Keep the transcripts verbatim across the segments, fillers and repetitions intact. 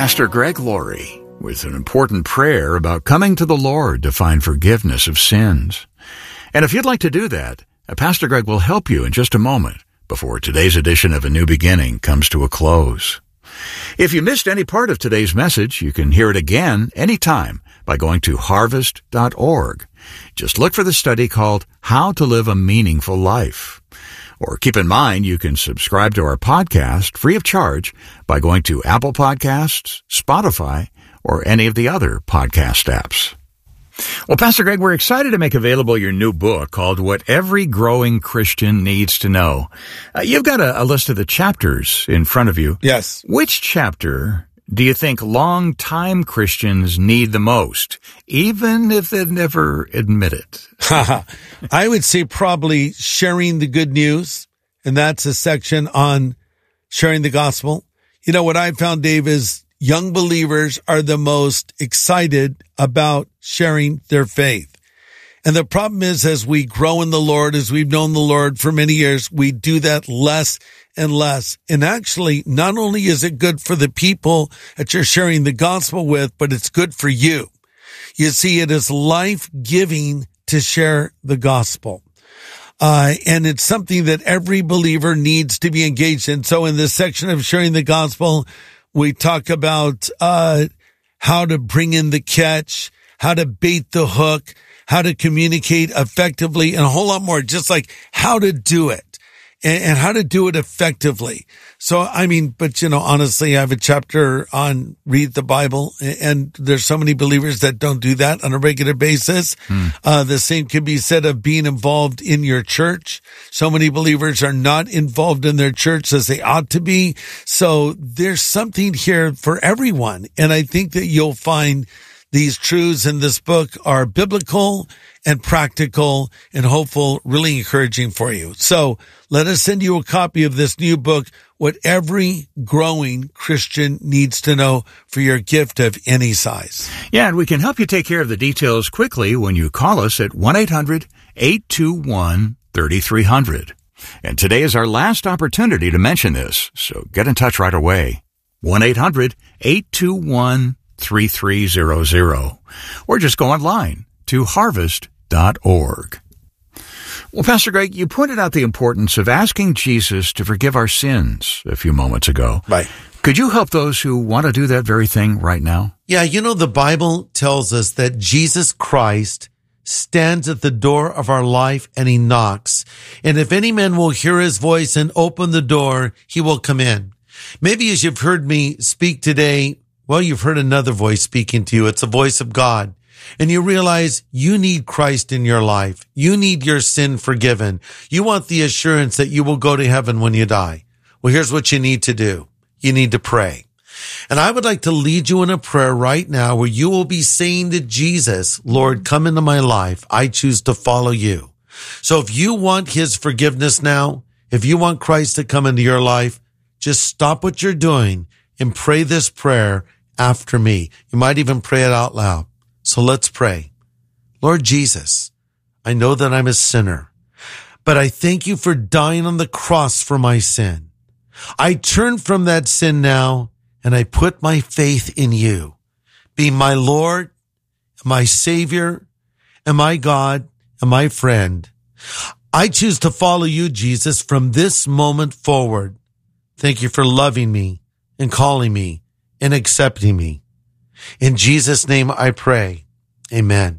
Pastor Greg Laurie with an important prayer about coming to the Lord to find forgiveness of sins. And if you'd like to do that, Pastor Greg will help you in just a moment before today's edition of A New Beginning comes to a close. If you missed any part of today's message, you can hear it again anytime by going to harvest dot org. Just look for the study called How to Live a Meaningful Life. Or keep in mind, you can subscribe to our podcast free of charge by going to Apple Podcasts, Spotify, or any of the other podcast apps. Well, Pastor Greg, we're excited to make available your new book called What Every Growing Christian Needs to Know. Uh, you've got a, a list of the chapters in front of you. Yes. Which chapter do you think long-time Christians need the most, even if they never admit it? I would say probably sharing the good news, and that's a section on sharing the gospel. You know, what I found, Dave, is young believers are the most excited about sharing their faith. And the problem is, as we grow in the Lord, as we've known the Lord for many years, we do that less and less. And actually, not only is it good for the people that you're sharing the gospel with, but it's good for you. You see, it is life-giving to share the gospel. Uh, and it's something that every believer needs to be engaged in. So in this section of sharing the gospel, we talk about uh how to bring in the catch, how to bait the hook, how to communicate effectively, and a whole lot more, just like how to do it and, and how to do it effectively. So, I mean, but, you know, honestly, I have a chapter on read the Bible, and there's so many believers that don't do that on a regular basis. Hmm. Uh, the same can be said of being involved in your church. So many believers are not involved in their church as they ought to be. So there's something here for everyone. And I think that you'll find these truths in this book are biblical and practical and hopeful, really encouraging for you. So let us send you a copy of this new book, What Every Growing Christian Needs to Know, for your gift of any size. Yeah, and we can help you take care of the details quickly when you call us at one eight hundred eight two one three three zero zero. And today is our last opportunity to mention this, so get in touch right away. one eight hundred eight two one three three zero zero. Or just go online to harvest dot org. Well, Pastor Greg, you pointed out the importance of asking Jesus to forgive our sins a few moments ago. Right. Could you help those who want to do that very thing right now? Yeah, you know, the Bible tells us that Jesus Christ stands at the door of our life and he knocks. And if any man will hear his voice and open the door, he will come in. Maybe as you've heard me speak today, well, you've heard another voice speaking to you. It's the voice of God. And you realize you need Christ in your life. You need your sin forgiven. You want the assurance that you will go to heaven when you die. Well, here's what you need to do. You need to pray. And I would like to lead you in a prayer right now where you will be saying to Jesus, Lord, come into my life. I choose to follow you. So if you want his forgiveness now, if you want Christ to come into your life, just stop what you're doing and pray this prayer after me. You might even pray it out loud. So let's pray. Lord Jesus, I know that I'm a sinner, but I thank you for dying on the cross for my sin. I turn from that sin now, and I put my faith in you. Be my Lord, my Savior, and my God, and my friend. I choose to follow you, Jesus, from this moment forward. Thank you for loving me and calling me and accepting me. In Jesus' name I pray. Amen.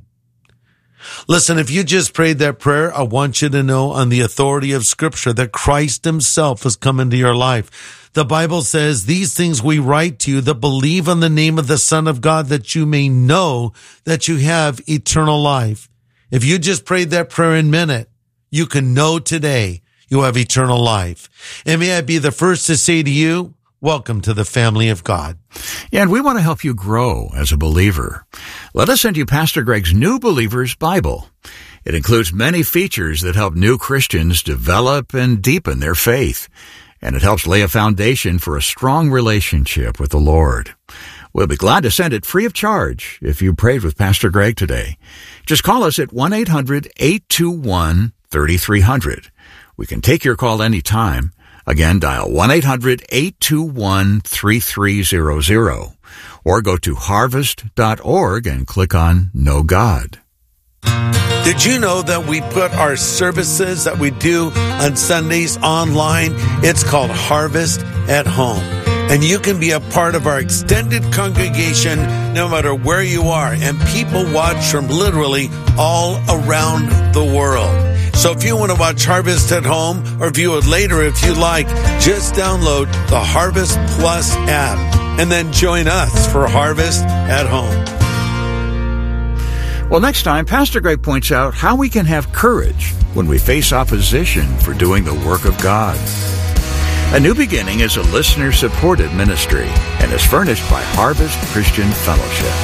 Listen, if you just prayed that prayer, I want you to know on the authority of Scripture that Christ himself has come into your life. The Bible says, these things we write to you that believe on the name of the Son of God, that you may know that you have eternal life. If you just prayed that prayer in a minute, you can know today you have eternal life. And may I be the first to say to you, welcome to the family of God. Yeah, and we want to help you grow as a believer. Let us send you Pastor Greg's New Believer's Bible. It includes many features that help new Christians develop and deepen their faith, and it helps lay a foundation for a strong relationship with the Lord. We'll be glad to send it free of charge if you prayed with Pastor Greg today. Just call us at one eight hundred eight two one three three zero zero. We can take your call anytime. Again, dial one eight hundred eight two one three three zero zero or go to harvest dot org and click on Know God. Did you know that we put our services that we do on Sundays online? It's called Harvest at Home. And you can be a part of our extended congregation no matter where you are. And people watch from literally all around the world. So if you want to watch Harvest at Home or view it later if you like, just download the Harvest Plus app and then join us for Harvest at Home. Well, next time, Pastor Greg points out how we can have courage when we face opposition for doing the work of God. A New Beginning is a listener-supported ministry and is furnished by Harvest Christian Fellowship.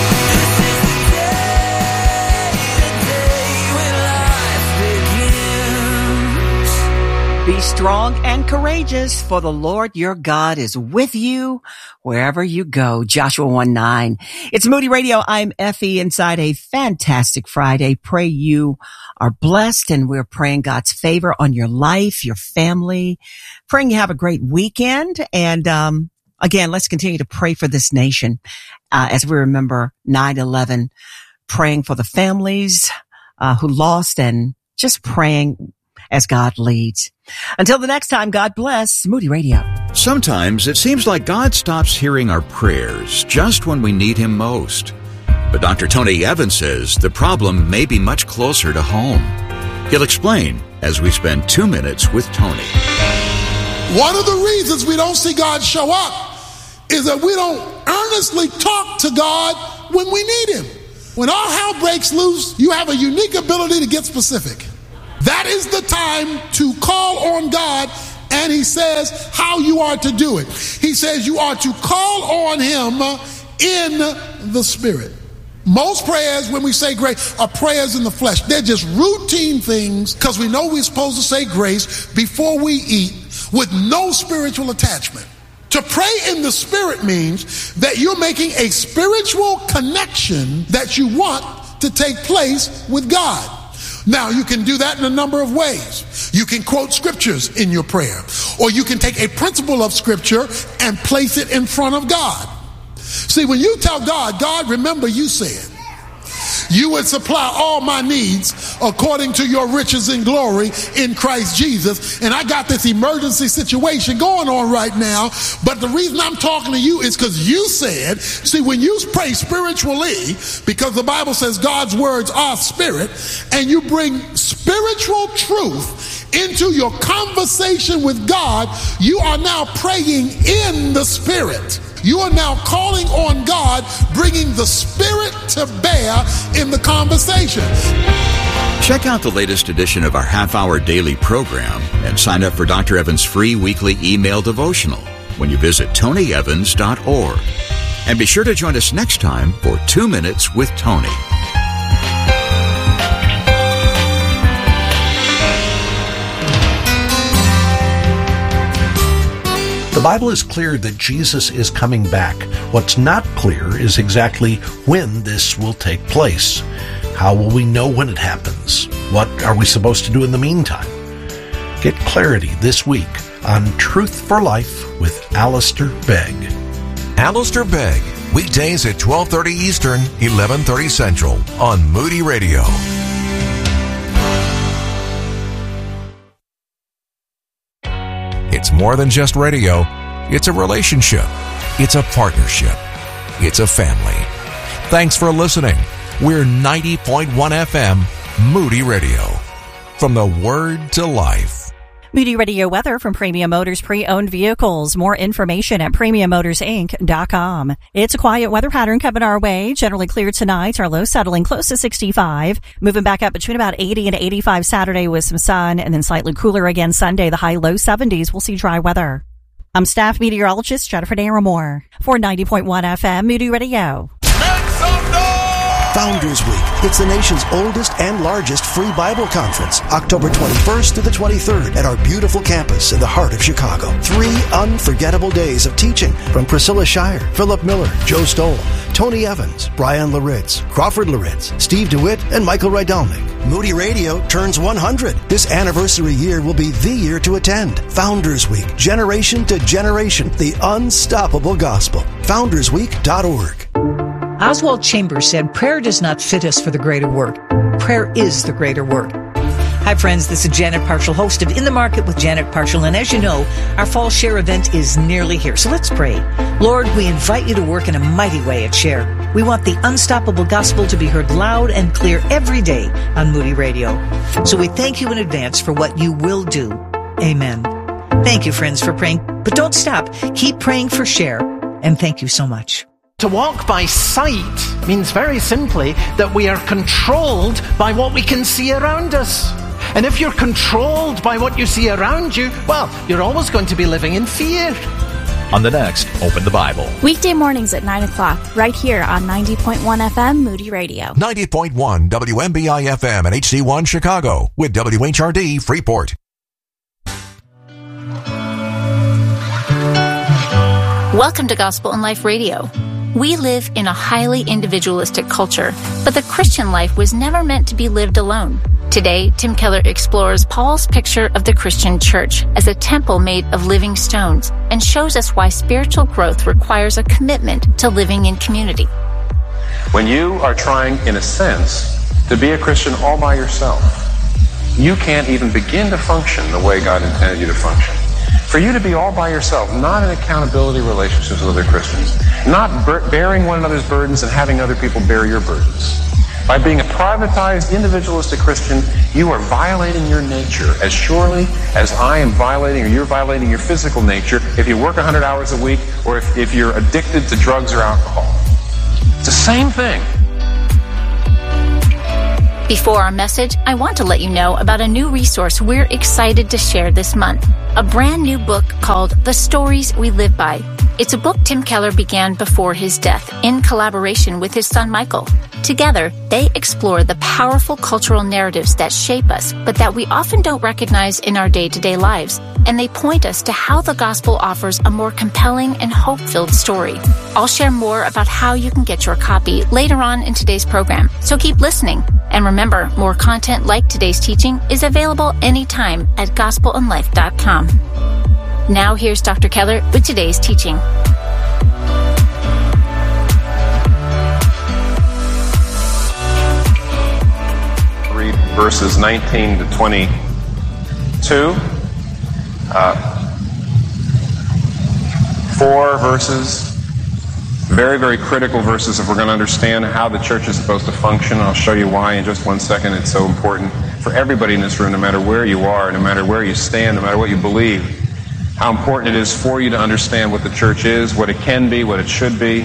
Be strong and courageous, for the Lord your God is with you wherever you go. Joshua one nine. It's Moody Radio. I'm Effie inside a fantastic Friday. Pray you are blessed, and we're praying God's favor on your life, your family, praying you have a great weekend. And um again, let's continue to pray for this nation uh, as we remember nine eleven, praying for the families uh, who lost, and just praying as God leads. Until the next time, God bless. Moody Radio. Sometimes it seems like God stops hearing our prayers just when we need Him most. But Doctor Tony Evans says the problem may be much closer to home. He'll explain as we spend two minutes with Tony. One of the reasons we don't see God show up is that we don't earnestly talk to God when we need Him. When all hell breaks loose, you have a unique ability to get specific. That is the time to call on God, and He says how you are to do it. He says you are to call on Him in the Spirit. Most prayers, when we say grace, are prayers in the flesh. They're just routine things because we know we're supposed to say grace before we eat with no spiritual attachment. To pray in the Spirit means that you're making a spiritual connection that you want to take place with God. Now, you can do that in a number of ways. You can quote scriptures in your prayer, or you can take a principle of scripture and place it in front of God. See, when you tell God, God, remember you said, you would supply all my needs according to your riches and glory in Christ Jesus. And I got this emergency situation going on right now. But the reason I'm talking to you is because you said, see, when you pray spiritually, because the Bible says God's words are spirit, and you bring spiritual truth into your conversation with God, you are now praying in the Spirit. You are now calling on God, bringing the Spirit to bear in the conversation. Check out the latest edition of our half-hour daily program and sign up for Doctor Evans' free weekly email devotional when you visit tony evans dot org. And be sure to join us next time for Two Minutes with Tony. The Bible is clear that Jesus is coming back. What's not clear is exactly when this will take place. How will we know when it happens? What are we supposed to do in the meantime? Get clarity this week on Truth for Life with Alistair Begg. Alistair Begg, weekdays at twelve thirty Eastern, eleven thirty Central on Moody Radio. It's more than just radio. It's a relationship. It's a partnership. It's a family. Thanks for listening. We're ninety point one F M, Moody Radio. From the Word to Life. Moody Radio weather from Premium Motors Pre-Owned Vehicles. More information at premium motors inc dot com. It's a quiet weather pattern coming our way. Generally clear tonight. Our low settling close to sixty-five. Moving back up between about eighty and eighty-five Saturday with some sun, and then slightly cooler again Sunday. The high low seventies. We'll see dry weather. I'm staff meteorologist Jennifer Naramore for ninety point one F M Moody Radio. Make some noise! Founders Week. It's the nation's oldest and largest free Bible conference, October twenty-first to the twenty-third at our beautiful campus in the heart of Chicago. Three unforgettable days of teaching from Priscilla Shire, Philip Miller, Joe Stoll, Tony Evans, Brian Laritz, Crawford Laritz, Steve DeWitt, and Michael Rydalnik. Moody Radio turns one hundred. This anniversary year will be the year to attend. Founders Week, generation to generation, the unstoppable gospel. founders week dot org. Oswald Chambers said, prayer does not fit us for the greater work. Prayer is the greater work. Hi, friends. This is Janet Parshall, host of In the Market with Janet Parshall. And as you know, our Fall Share event is nearly here. So let's pray. Lord, we invite you to work in a mighty way at Share. We want the unstoppable gospel to be heard loud and clear every day on Moody Radio. So we thank you in advance for what you will do. Amen. Thank you, friends, for praying. But don't stop. Keep praying for Share. And thank you so much. To walk by sight means very simply that we are controlled by what we can see around us. And if you're controlled by what you see around you, well, you're always going to be living in fear. On the next Open the Bible. Weekday mornings at nine o'clock, right here on ninety point one F M Moody Radio. ninety point one W M B I F M and H C one Chicago with W H R D Freeport. Welcome to Gospel and Life Radio. We live in a highly individualistic culture, but the Christian life was never meant to be lived alone. Today, Tim Keller explores Paul's picture of the Christian church as a temple made of living stones and shows us why spiritual growth requires a commitment to living in community. When you are trying, in a sense, to be a Christian all by yourself, you can't even begin to function the way God intended you to function. For you to be all by yourself, not in accountability relationships with other Christians, not ber- bearing one another's burdens and having other people bear your burdens. By being a privatized, individualistic Christian, you are violating your nature as surely as I am violating or you're violating your physical nature if you work one hundred hours a week or if, if you're addicted to drugs or alcohol. It's the same thing. Before our message, I want to let you know about a new resource we're excited to share this month. A brand new book called The Stories We Live By. It's a book Tim Keller began before his death in collaboration with his son Michael. Together, they explore the powerful cultural narratives that shape us, but that we often don't recognize in our day-to-day lives. And they point us to how the gospel offers a more compelling and hope-filled story. I'll share more about how you can get your copy later on in today's program, so keep listening. And remember, more content like today's teaching is available anytime at gospel and life dot com. Now here's Doctor Keller with today's teaching. Read verses nineteen to twenty-two. Uh, four verses, very, very critical verses if we're going to understand how the church is supposed to function. I'll show you why in just one second. It's so important for everybody in this room, no matter where you are, no matter where you stand, no matter what you believe, how important it is for you to understand what the church is, what it can be, what it should be.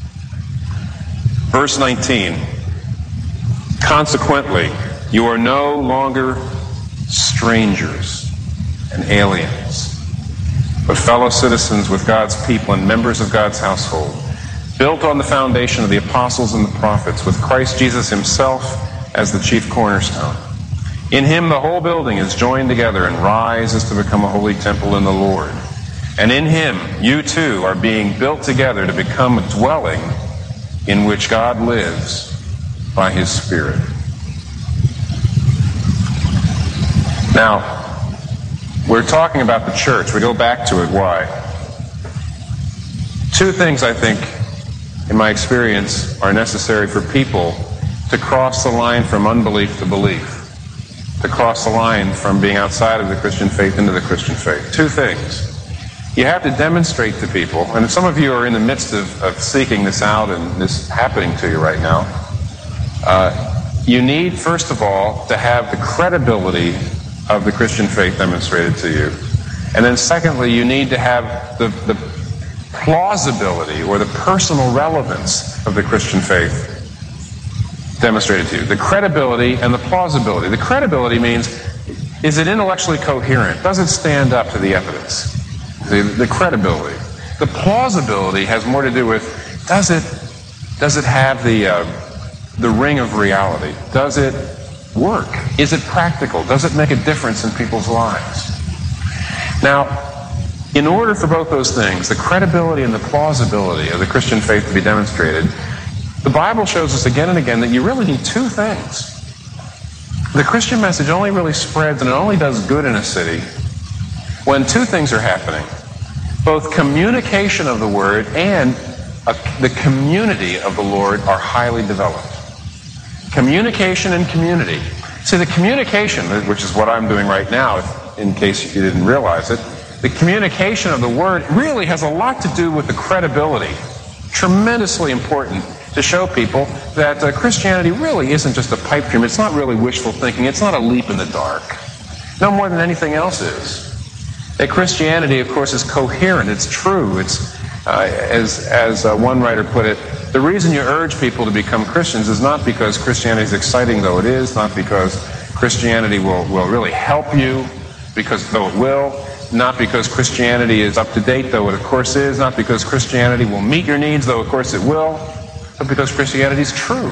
Verse nineteen, consequently, you are no longer strangers and aliens, but fellow citizens with God's people and members of God's household, built on the foundation of the apostles and the prophets, with Christ Jesus himself as the chief cornerstone. In him the whole building is joined together and rises to become a holy temple in the Lord. And in him you too are being built together to become a dwelling in which God lives by his Spirit. Now, we're talking about the church. We go back to it. Why? Two things, I think, in my experience, are necessary for people to cross the line from unbelief to belief, to cross the line from being outside of the Christian faith into the Christian faith. Two things. You have to demonstrate to people, and some of you are in the midst of, of seeking this out and this happening to you right now. Uh, you need, first of all, to have the credibility of the Christian faith demonstrated to you. And then secondly, you need to have the, the plausibility or the personal relevance of the Christian faith demonstrated to you. The credibility and the plausibility. The credibility means, is it intellectually coherent? Does it stand up to the evidence? The, the credibility. The plausibility has more to do with, does it, does it have the, uh, the ring of reality? Does it work? Is it practical? Does it make a difference in people's lives? Now, in order for both those things, the credibility and the plausibility of the Christian faith to be demonstrated, the Bible shows us again and again that you really need two things. The Christian message only really spreads and it only does good in a city when two things are happening. Both communication of the Word and a, the community of the Lord are highly developed. Communication and community. See, the communication, which is what I'm doing right now, in case you didn't realize it, the communication of the Word really has a lot to do with the credibility. Tremendously important to show people that uh, Christianity really isn't just a pipe dream. It's not really wishful thinking. It's not a leap in the dark. No more than anything else is. That Christianity, of course, is coherent. It's true. It's, uh, as, as uh, one writer put it, the reason you urge people to become Christians is not because Christianity is exciting, though it is, not because Christianity will, will really help you, because though it will, not because Christianity is up to date, though it of course is, not because Christianity will meet your needs, though of course it will, but because Christianity is true,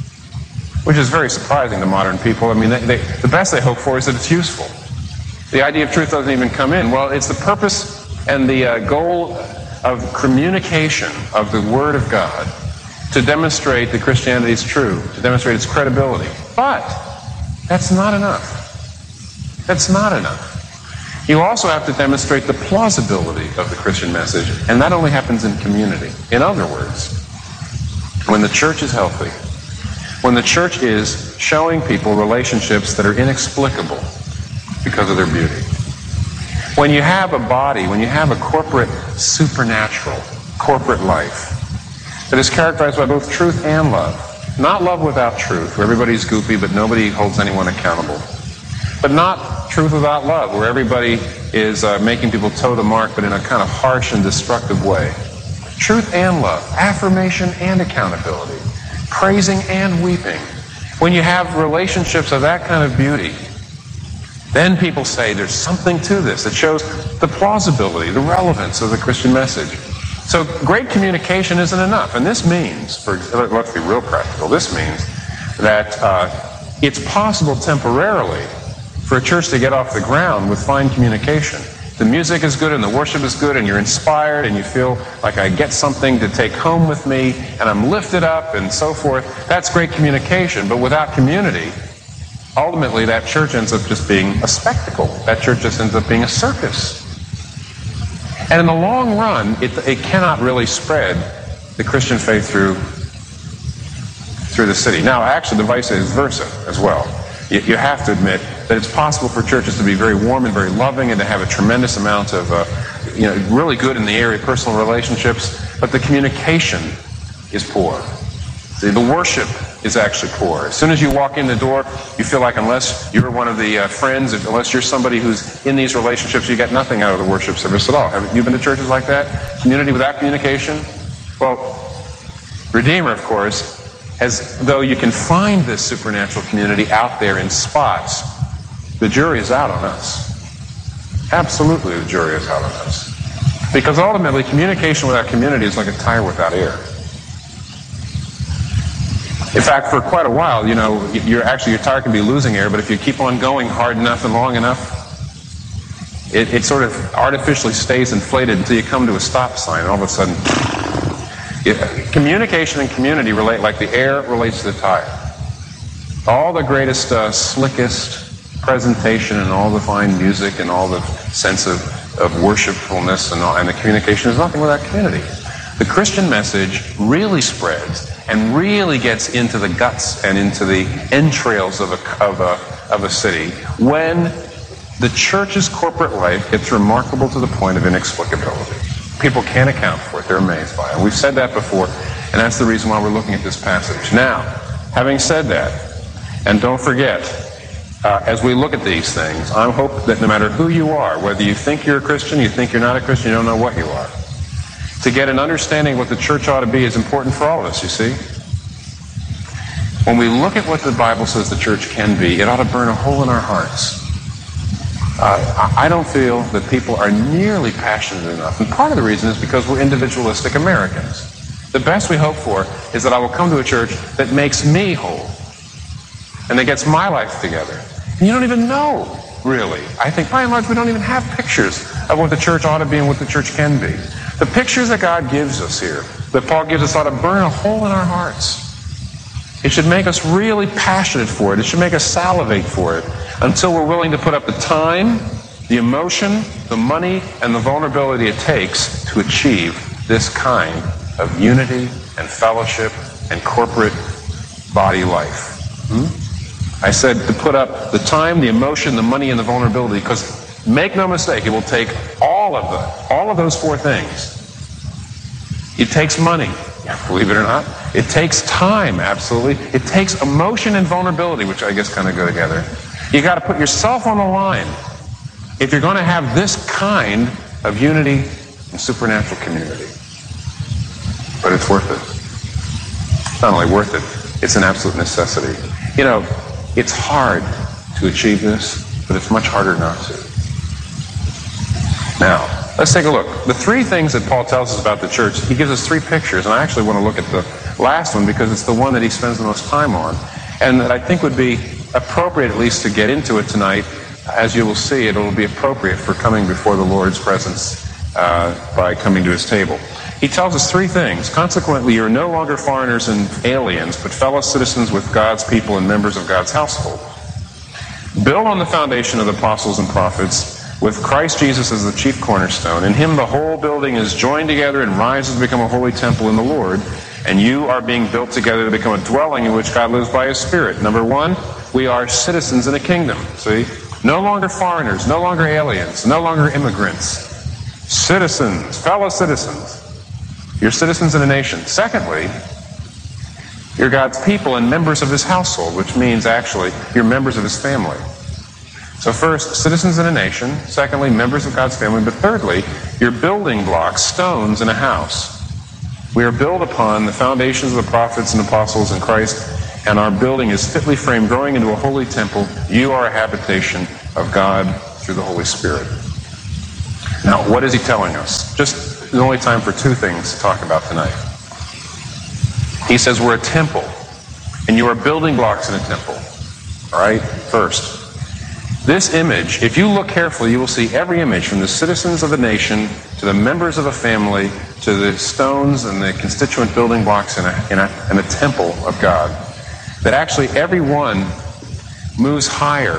which is very surprising to modern people. I mean, they, they, the best they hope for is that it's useful. The idea of truth doesn't even come in. Well, it's the purpose and the uh, goal of communication of the Word of God to demonstrate that Christianity is true, to demonstrate its credibility. But that's not enough. That's not enough. You also have to demonstrate the plausibility of the Christian message, and that only happens in community. In other words, when the church is healthy, when the church is showing people relationships that are inexplicable because of their beauty, when you have a body, when you have a corporate, supernatural, corporate life that is characterized by both truth and love, not love without truth, where everybody's goofy but nobody holds anyone accountable, but not truth without love, where everybody is uh, making people toe the mark, but in a kind of harsh and destructive way. Truth and love, affirmation and accountability, praising and weeping. When you have relationships of that kind of beauty, then people say there's something to this. It shows the plausibility, the relevance of the Christian message. So great communication isn't enough. And this means, for let's be real practical, this means that uh, it's possible temporarily for a church to get off the ground with fine communication. The music is good and the worship is good and you're inspired and you feel like I get something to take home with me and I'm lifted up and so forth. That's great communication, but without community, ultimately that church ends up just being a spectacle. That church just ends up being a circus. And in the long run, it, it cannot really spread the Christian faith through, through the city. Now, actually, the vice versa as well. You, you have to admit that it's possible for churches to be very warm and very loving and to have a tremendous amount of, uh, you know, really good in the area of personal relationships, but the communication is poor. See, the worship is actually poor. As soon as you walk in the door, you feel like unless you're one of the uh, friends, unless you're somebody who's in these relationships, you get nothing out of the worship service at all. Have you been to churches like that? Community without communication? Well, Redeemer, of course, as though you can find this supernatural community out there in spots, the jury is out on us. Absolutely, the jury is out on us. Because ultimately, communication without community is like a tire without air. In fact, for quite a while, you know, you're actually, your tire can be losing air, but if you keep on going hard enough and long enough, it, it sort of artificially stays inflated until you come to a stop sign, and all of a sudden, it, communication and community relate like the air relates to the tire. All the greatest, uh, slickest presentation and all the fine music and all the sense of, of worshipfulness and, all, and the communication is nothing without community. The Christian message really spreads and really gets into the guts and into the entrails of a, of a, of a city when the church's corporate life gets remarkable to the point of inexplicability. People can't account for it. They're amazed by it. We've said that before, and that's the reason why we're looking at this passage. Now, having said that, and don't forget, uh, as we look at these things, I hope that no matter who you are, whether you think you're a Christian, you think you're not a Christian, you don't know what you are, to get an understanding of what the church ought to be is important for all of us, you see. When we look at what the Bible says the church can be, it ought to burn a hole in our hearts. Uh, I don't feel that people are nearly passionate enough. And part of the reason is because we're individualistic Americans. The best we hope for is that I will come to a church that makes me whole and that gets my life together. And you don't even know, really. I think by and large we don't even have pictures of what the church ought to be and what the church can be. The pictures that God gives us here, that Paul gives us, ought to burn a hole in our hearts. It should make us really passionate for it. It should make us salivate for it until we're willing to put up the time, the emotion, the money, and the vulnerability it takes to achieve this kind of unity and fellowship and corporate body life. Hmm? I said to put up the time, the emotion, the money, and the vulnerability, because make no mistake, it will take all of the, all of those four things. It takes money, believe it or not. It takes time, absolutely. It takes emotion and vulnerability, which I guess kind of go together. You got to put yourself on the line if you're going to have this kind of unity and supernatural community. But it's worth it. It's not only worth it, it's an absolute necessity. You know, it's hard to achieve this, but it's much harder not to. Now, let's take a look. The three things that Paul tells us about the church, he gives us three pictures, and I actually want to look at the last one because it's the one that he spends the most time on, and that I think would be appropriate at least to get into it tonight. As you will see, it will be appropriate for coming before the Lord's presence uh, by coming to his table. He tells us three things. Consequently, you're no longer foreigners and aliens, but fellow citizens with God's people and members of God's household. Build on the foundation of the apostles and prophets, with Christ Jesus as the chief cornerstone. In him the whole building is joined together and rises to become a holy temple in the Lord, and you are being built together to become a dwelling in which God lives by his Spirit. Number one, we are citizens in a kingdom. See? No longer foreigners, no longer aliens, no longer immigrants. Citizens, fellow citizens. You're citizens in a nation. Secondly, you're God's people and members of his household, which means actually you're members of his family. So first, citizens in a nation. Secondly, members of God's family. But thirdly, you're building blocks, stones in a house. We are built upon the foundations of the prophets and apostles in Christ, and our building is fitly framed, growing into a holy temple. You are a habitation of God through the Holy Spirit. Now, what is he telling us? Just there's only time for two things to talk about tonight. He says we're a temple, and you are building blocks in a temple. All right? First, this image, if you look carefully, you will see every image from the citizens of the nation to the members of a family to the stones and the constituent building blocks in a, in a, in a temple of God, that actually every one moves higher.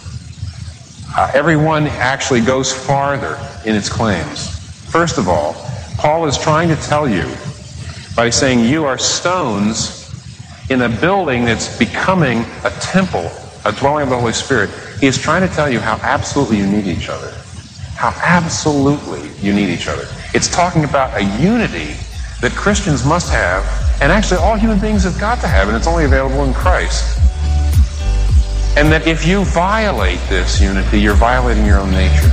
Uh, every one actually goes farther in its claims. First of all, Paul is trying to tell you by saying you are stones in a building that's becoming a temple, a dwelling of the Holy Spirit. He is trying to tell you how absolutely you need each other. How absolutely you need each other. It's talking about a unity that Christians must have, and actually all human beings have got to have, and it's only available in Christ. And that if you violate this unity, you're violating your own nature.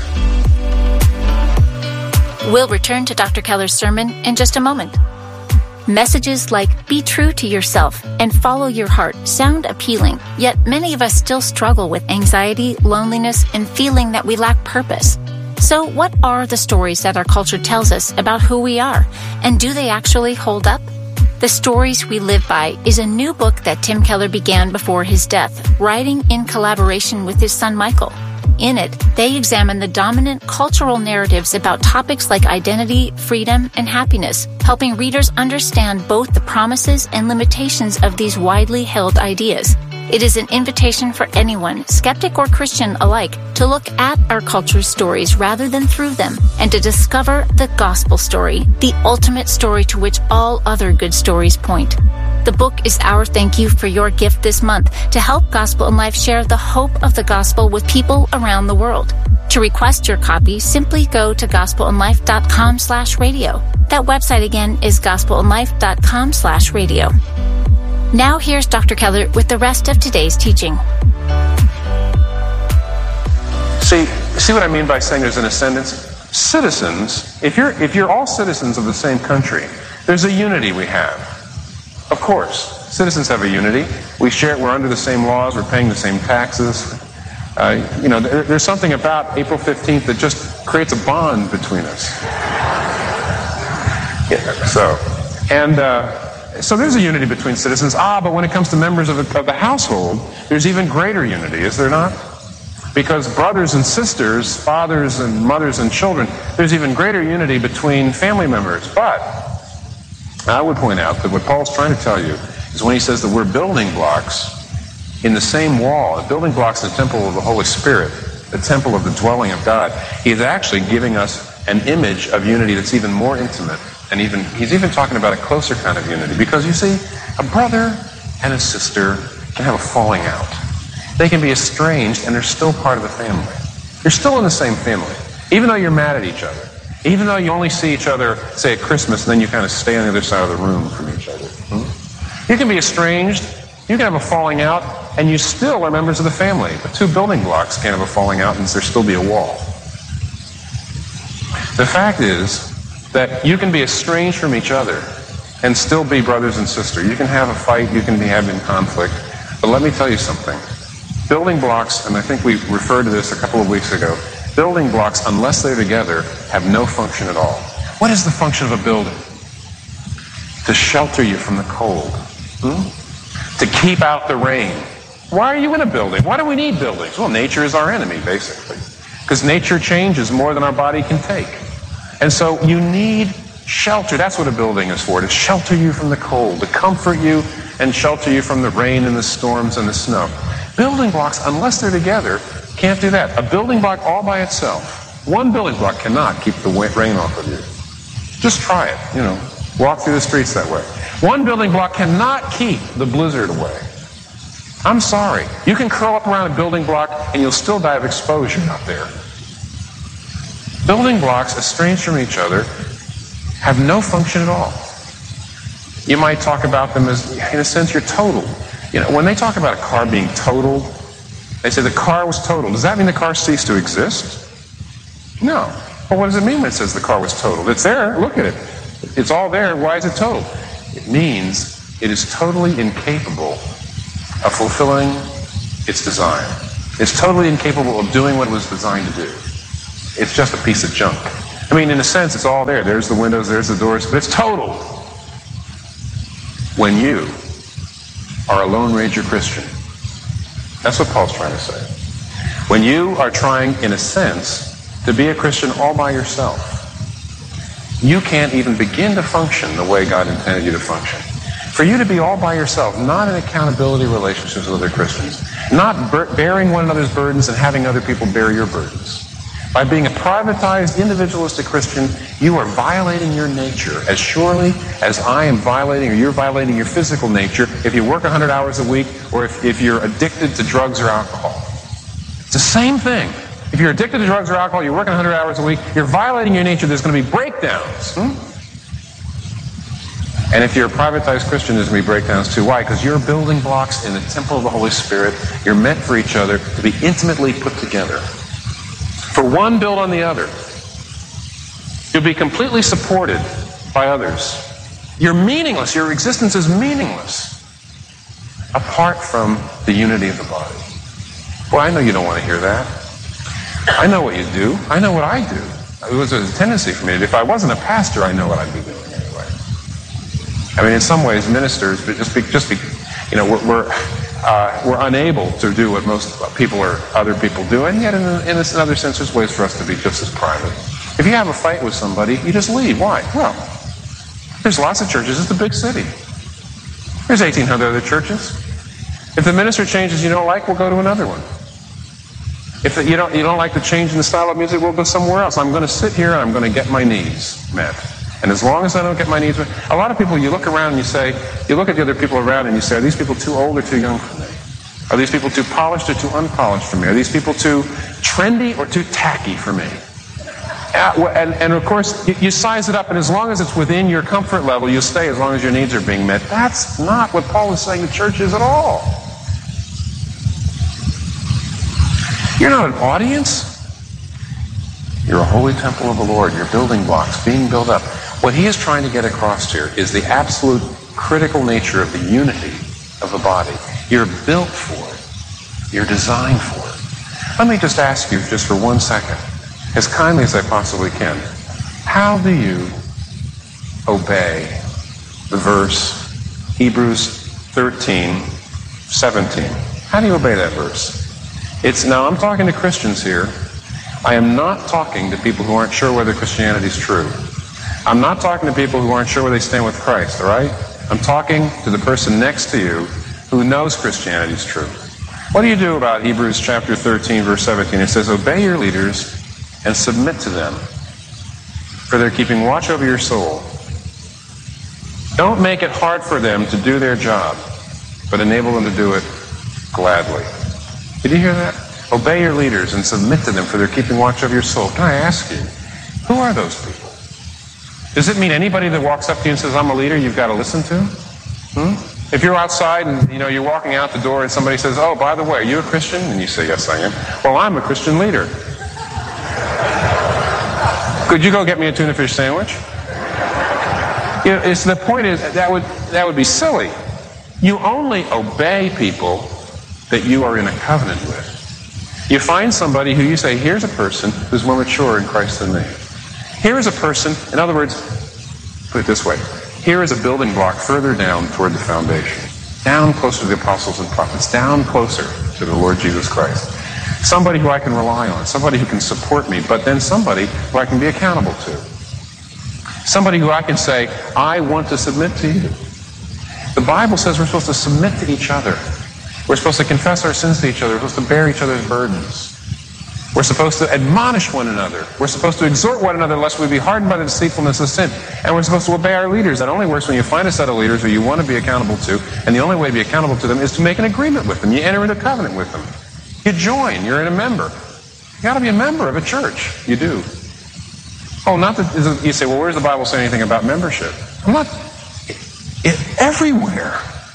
We'll return to Doctor Keller's sermon in just a moment. Messages like "be true to yourself" and "follow your heart" sound appealing, yet many of us still struggle with anxiety, loneliness, and feeling that we lack purpose. So what are the stories that our culture tells us about who we are, and do they actually hold up? The Stories We Live By is a new book that Tim Keller began before his death, writing in collaboration with his son Michael. In it, they examine the dominant cultural narratives about topics like identity, freedom, and happiness, helping readers understand both the promises and limitations of these widely held ideas. It is an invitation for anyone, skeptic or Christian alike, to look at our culture's stories rather than through them, and to discover the gospel story, the ultimate story to which all other good stories point. The book is our thank you for your gift this month to help Gospel in Life share the hope of the gospel with people around the world. To request your copy, simply go to gospelinlife.com slash radio. That website again is gospelinlife.com slash radio. Now here's Doctor Keller with the rest of today's teaching. See, see what I mean by saying there's an ascendance? Citizens, if you're if you're all citizens of the same country, there's a unity we have. Of course, citizens have a unity. We share it. We're under the same laws. We're paying the same taxes. Uh, you know, there, there's something about April fifteenth that just creates a bond between us. Yeah, so, And uh, so there's a unity between citizens. Ah, but when it comes to members of the, of the household, there's even greater unity, is there not? Because brothers and sisters, fathers and mothers and children, there's even greater unity between family members. But I would point out that what Paul's trying to tell you is when he says that we're building blocks in the same wall, the building blocks in the temple of the Holy Spirit, the temple of the dwelling of God, he is actually giving us an image of unity that's even more intimate. And even he's even talking about a closer kind of unity. Because you see, a brother and a sister can have a falling out. They can be estranged and they're still part of the family. You're still in the same family, even though you're mad at each other. Even though you only see each other, say, at Christmas, and then you kind of stay on the other side of the room from each other. Hmm? You can be estranged, you can have a falling out, and you still are members of the family. But two building blocks can have a falling out and there still be a wall. The fact is that you can be estranged from each other and still be brothers and sisters. You can have a fight, you can be having conflict. But let me tell you something. Building blocks, and I think we referred to this a couple of weeks ago, building blocks, unless they're together, have no function at all. What is the function of a building? To shelter you from the cold. Hmm? To keep out the rain. Why are you in a building? Why do we need buildings? Well, nature is our enemy, basically. Because nature changes more than our body can take. And so you need shelter. That's what a building is for, to shelter you from the cold, to comfort you and shelter you from the rain and the storms and the snow. Building blocks, unless they're together, can't do that. A building block all by itself, one building block cannot keep the rain off of you. Just try it, you know, walk through the streets that way. One building block cannot keep the blizzard away. I'm sorry. You can curl up around a building block and you'll still die of exposure out there. Building blocks, estranged from each other, have no function at all. You might talk about them as, in a sense, you're totaled. You know, when they talk about a car being totaled, they say the car was totaled. Does that mean the car ceased to exist? No. Well, what does it mean when it says the car was totaled? It's there. Look at it. It's all there. Why is it totaled? It means it is totally incapable of fulfilling its design. It's totally incapable of doing what it was designed to do. It's just a piece of junk. I mean, in a sense, it's all there. There's the windows, there's the doors, but it's total. When you are a Lone Ranger Christian, that's what Paul's trying to say. When you are trying, in a sense, to be a Christian all by yourself, you can't even begin to function the way God intended you to function. For you to be all by yourself, not in accountability relationships with other Christians, not bearing one another's burdens and having other people bear your burdens. By being a privatized, individualistic Christian, you are violating your nature as surely as I am violating, or you're violating your physical nature if you work one hundred hours a week, or if, if you're addicted to drugs or alcohol. It's the same thing. If you're addicted to drugs or alcohol, you're working one hundred hours a week, you're violating your nature, there's going to be breakdowns. Hmm? And if you're a privatized Christian, there's going to be breakdowns too. Why? Because you're building blocks in the temple of the Holy Spirit. You're meant for each other to be intimately put together. For one build on the other. You'll be completely supported by others. You're meaningless. Your existence is meaningless apart from the unity of the body. Well, I know you don't want to hear that. I know what you do. I know what I do. It was a tendency for me. If I wasn't a pastor, I know what I'd be doing anyway. I mean, in some ways, ministers, but just be, just be, you know, we're, we're Uh, we're unable to do what most people or other people do, and yet in, in another sense there's ways for us to be just as private. If you have a fight with somebody, you just leave. Why? Well, there's lots of churches. It's a big city. There's eighteen hundred other churches. If the minister changes you don't like, we'll go to another one. If you don't, you don't like the change in the style of music, we'll go somewhere else. I'm going to sit here and I'm going to get my needs met. And as long as I don't get my needs met, a lot of people, you look around and you say, you look at the other people around and you say, are these people too old or too young for me? Are these people too polished or too unpolished for me? Are these people too trendy or too tacky for me? Uh, and, and of course, you, you size it up, and as long as it's within your comfort level, you stay as long as your needs are being met. That's not what Paul is saying the church is at all. You're not an audience. You're a holy temple of the Lord. You're building blocks being built up. What he is trying to get across here is the absolute critical nature of the unity of the body. You're built for it. You're designed for it. Let me just ask you just for one second, as kindly as I possibly can, how do you obey the verse Hebrews thirteen seventeen. How do you obey that verse? It's now I'm talking to Christians here. I am not talking to people who aren't sure whether Christianity is true. I'm not talking to people who aren't sure where they stand with Christ, all right? I'm talking to the person next to you who knows Christianity is true. What do you do about Hebrews chapter thirteen, verse seventeen? It says, obey your leaders and submit to them, for they're keeping watch over your soul. Don't make it hard for them to do their job, but enable them to do it gladly. Did you hear that? Obey your leaders and submit to them, for they're keeping watch over your soul. Can I ask you, who are those people? Does it mean anybody that walks up to you and says, I'm a leader, you've got to listen to? Hmm? If you're outside and you know you're walking out the door and somebody says, oh, by the way, are you a Christian? And you say, yes, I am. Well, I'm a Christian leader. Could you go get me a tuna fish sandwich? You know, it's, the point is, that would, that would be silly. You only obey people that you are in a covenant with. You find somebody who you say, here's a person who's more mature in Christ than me. Here is a person, in other words, put it this way, here is a building block further down toward the foundation. Down closer to the apostles and prophets, down closer to the Lord Jesus Christ. Somebody who I can rely on, somebody who can support me, but then somebody who I can be accountable to. Somebody who I can say, I want to submit to you. The Bible says we're supposed to submit to each other. We're supposed to confess our sins to each other. We're supposed to bear each other's burdens. We're supposed to admonish one another. We're supposed to exhort one another lest we be hardened by the deceitfulness of sin. And we're supposed to obey our leaders. That only works when you find a set of leaders who you want to be accountable to, and the only way to be accountable to them is to make an agreement with them. You enter into covenant with them. You join. You're in a member. You got to be a member of a church. You do. Oh, not that you say, well, where does the Bible say anything about membership? I'm not. It, it, everywhere.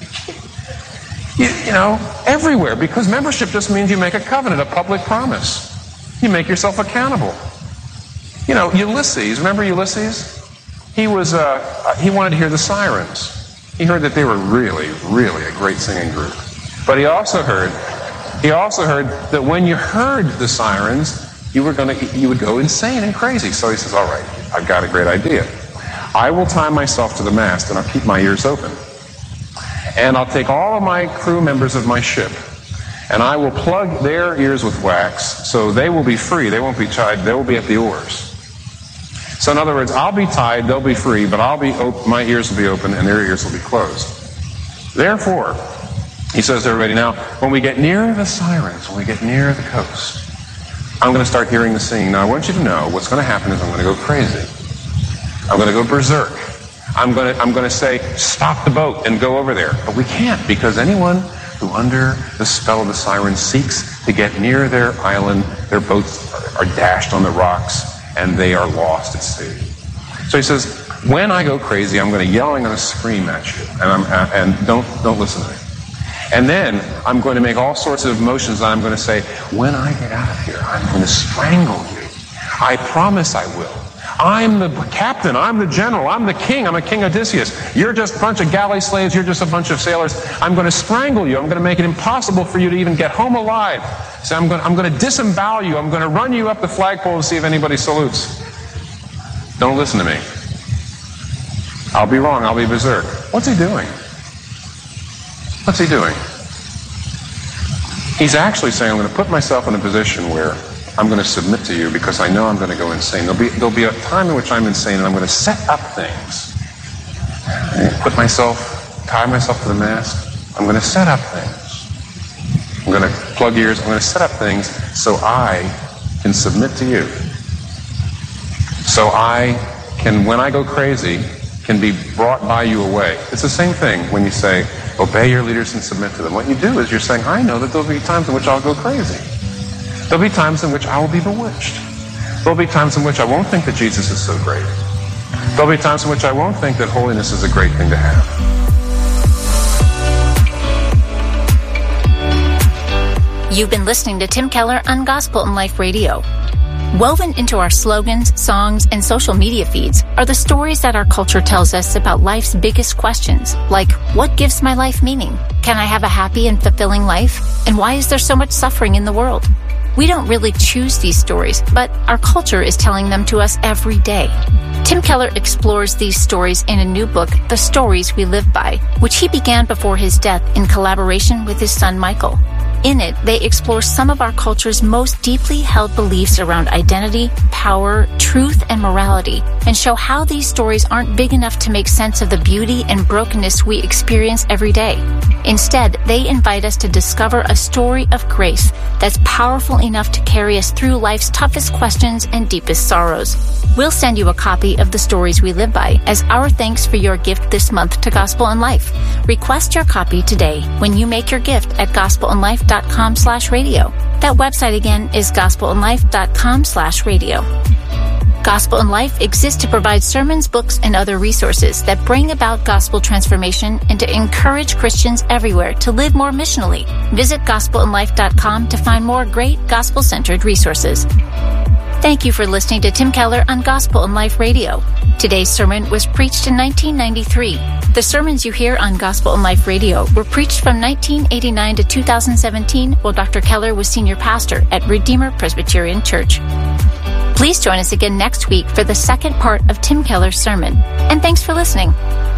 You, you know, everywhere. Because membership just means you make a covenant, a public promise. You make yourself accountable. You know, Ulysses, remember Ulysses? He was, uh, he wanted to hear the sirens. He heard that they were really, really a great singing group. But he also heard, he also heard that when you heard the sirens, you were gonna, you would go insane and crazy. So he says, all right, I've got a great idea. I will tie myself to the mast and I'll keep my ears open. And I'll take all of my crew members of my ship and I will plug their ears with wax so they will be free. They won't be tied. They will be at the oars. So in other words, I'll be tied, they'll be free, but I'll be op- my ears will be open and their ears will be closed. Therefore, he says to everybody, now, when we get near the sirens, when we get near the coast, I'm going to start hearing the singing. Now, I want you to know what's going to happen is I'm going to go crazy. I'm going to go berserk. I'm going to, I'm going to say, stop the boat and go over there. But we can't, because anyone who under the spell of the siren seeks to get near their island, their boats are, are dashed on the rocks and they are lost at sea. So he says, when I go crazy, I'm going to yell, I'm going to scream at you, and, I'm, and don't, don't listen to me. And then I'm going to make all sorts of motions, and I'm going to say, when I get out of here, I'm going to strangle you. I promise I will. I'm the captain. I'm the general. I'm the king. I'm a King Odysseus. You're just a bunch of galley slaves. You're just a bunch of sailors. I'm going to strangle you. I'm going to make it impossible for you to even get home alive. So I'm going, I'm going to disembowel you. I'm going to run you up the flagpole to see if anybody salutes. Don't listen to me. I'll be wrong. I'll be berserk. What's he doing? What's he doing? He's actually saying, I'm going to put myself in a position where I'm going to submit to you because I know I'm going to go insane. There'll be, there'll be a time in which I'm insane and I'm going to set up things. Put myself, tie myself to the mast. I'm going to set up things. I'm going to plug ears. I'm going to set up things so I can submit to you. So I can, when I go crazy, can be brought by you away. It's the same thing when you say, obey your leaders and submit to them. What you do is you're saying, I know that there'll be times in which I'll go crazy. There'll be times in which I will be bewitched. There'll be times in which I won't think that Jesus is so great. There'll be times in which I won't think that holiness is a great thing to have. You've been listening to Tim Keller on Gospel in Life Radio. Woven into our slogans, songs, and social media feeds are the stories that our culture tells us about life's biggest questions, like what gives my life meaning? Can I have a happy and fulfilling life? And why is there so much suffering in the world? We don't really choose these stories, but our culture is telling them to us every day. Tim Keller explores these stories in a new book, The Stories We Live By, which he began before his death in collaboration with his son Michael. In it, they explore some of our culture's most deeply held beliefs around identity, power, truth, and morality, and show how these stories aren't big enough to make sense of the beauty and brokenness we experience every day. Instead, they invite us to discover a story of grace that's powerful enough to carry us through life's toughest questions and deepest sorrows. We'll send you a copy of The Stories We Live By as our thanks for your gift this month to Gospel in Life. Request your copy today when you make your gift at gospelinlife.com slash radio. That website again is gospelinlife.com slash radio. Gospel in Life exists to provide sermons, books, and other resources that bring about gospel transformation and to encourage Christians everywhere to live more missionally. Visit gospel in life dot com to find more great gospel-centered resources. Thank you for listening to Tim Keller on Gospel in Life Radio. Today's sermon was preached in nineteen ninety-three. The sermons you hear on Gospel in Life Radio were preached from nineteen eighty-nine to two thousand seventeen while Doctor Keller was senior pastor at Redeemer Presbyterian Church. Please join us again next week for the second part of Tim Keller's sermon. And thanks for listening.